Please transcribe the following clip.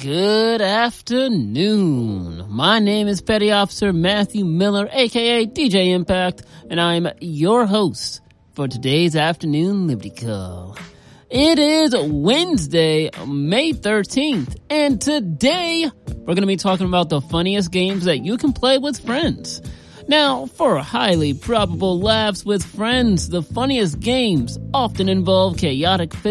Good afternoon. My name is Petty Officer Matthew Miller, aka DJ Impact, and I'm your host for today's afternoon Liberty Call. It is Wednesday, May 13th, and today we're going to be talking about the funniest games that you can play with friends. Now, for highly probable laughs with friends, the funniest games often involve chaotic